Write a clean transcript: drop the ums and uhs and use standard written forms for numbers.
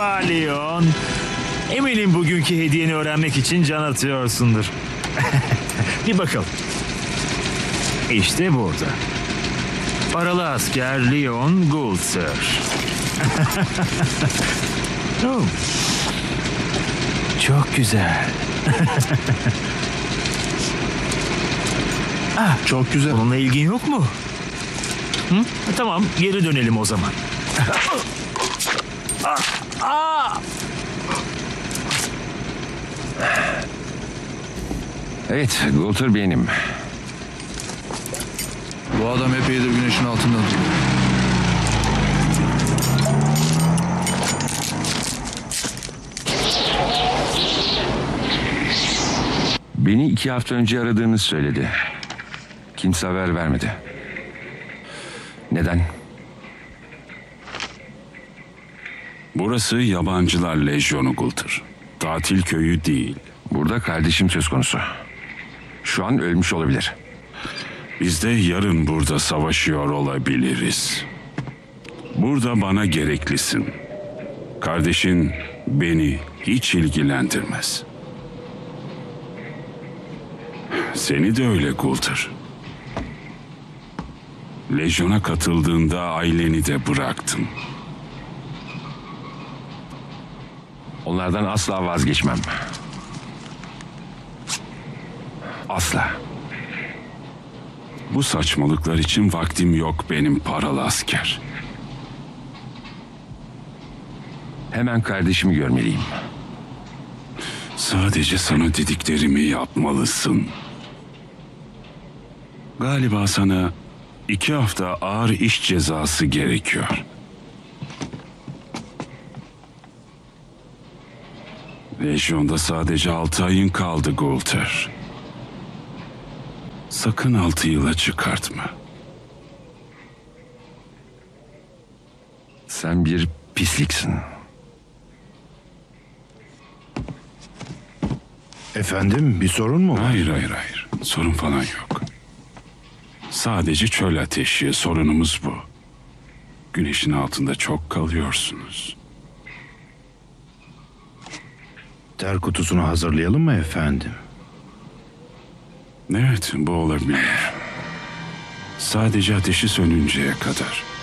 Merhaba Leon. Eminim bugünkü hediyeni öğrenmek için can atıyorsundur. Bir bakalım. İşte burada. Paralı asker Leon Coulter. Oh. Çok güzel. Çok güzel. Bununla ilgin yok mu? Hı? Tamam, geri dönelim o zaman. Evet, Coulter benim. Bu adam epeydir güneşin altında duruyor. Beni 2 hafta önce aradığını söyledi. Kimse haber vermedi. Neden? Burası yabancılar lejyonu Coulter. Tatil köyü değil. Burada kardeşim söz konusu. Şu an ölmüş olabilir. Biz de yarın burada savaşıyor olabiliriz. Burada bana gereklisin. Kardeşin beni hiç ilgilendirmez. Seni de öyle Coulter. Lejyona katıldığında aileni de bıraktın. Onlardan asla vazgeçmem. Asla. Bu saçmalıklar için vaktim yok benim paralı asker. Hemen kardeşimi görmeliyim. Sadece sana dediklerimi yapmalısın. Galiba sana 2 hafta ağır iş cezası gerekiyor. Lejyonda sadece 6 ayın kaldı Coulter. Sakın 6 yıla çıkartma. Sen bir pisliksin. Efendim, bir sorun mu var? Hayır. Sorun falan yok. Sadece çöl ateşi. Sorunumuz bu. Güneşin altında çok kalıyorsunuz. Ter kutusunu hazırlayalım mı efendim? Evet, bu olabilir. Sadece ateşi sönünceye kadar.